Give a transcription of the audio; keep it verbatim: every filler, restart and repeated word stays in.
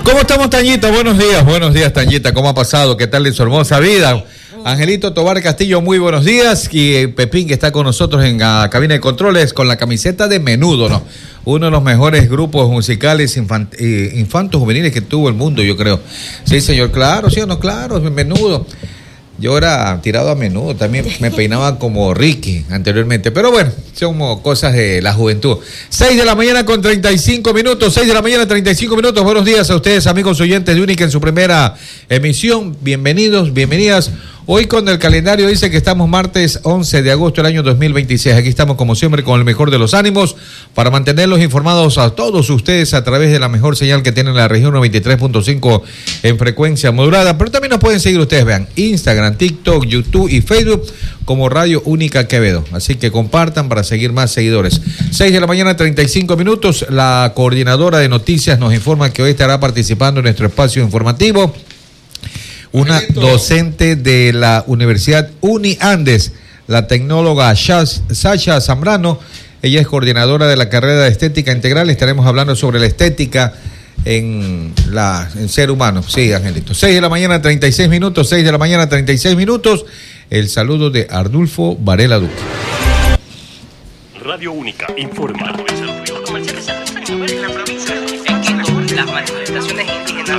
¿Cómo estamos, Tañita? Buenos días, buenos días, Tañita. ¿Cómo ha pasado? ¿Qué tal en su hermosa vida? Angelito Tobar Castillo, muy buenos días. Y Pepín, que está con nosotros en la cabina de controles con la camiseta de Menudo, ¿no? Uno de los mejores grupos musicales infant eh, infantos juveniles que tuvo el mundo, yo creo. Sí, señor, claro, sí o no, claro, Menudo. Yo era tirado a menudo, también me peinaba como Ricky anteriormente. Pero bueno, son cosas de la juventud. seis de la mañana con treinta y cinco minutos, seis de la mañana treinta y cinco minutos. Buenos días a ustedes, amigos oyentes de Única en su primera emisión. Bienvenidos, bienvenidas. Hoy con el calendario dice que estamos martes once de agosto del año dos mil veintiséis. Aquí estamos como siempre con el mejor de los ánimos para mantenerlos informados a todos ustedes a través de la mejor señal que tiene la región noventa y tres punto cinco en frecuencia modulada. Pero también nos pueden seguir ustedes, vean, Instagram, TikTok, YouTube y Facebook como Radio Única Quevedo. Así que compartan para seguir más seguidores. seis de la mañana treinta y cinco minutos. La coordinadora de noticias nos informa que hoy estará participando en nuestro espacio informativo una docente de la Universidad UniAndes, la tecnóloga Sasha Zambrano. Ella es coordinadora de la carrera de estética integral. Estaremos hablando sobre la estética en la en ser humano. Sí, Angelito. seis de la mañana treinta y seis minutos, seis de la mañana treinta y seis minutos. El saludo de Arnulfo Varela Duque. Radio Única informa.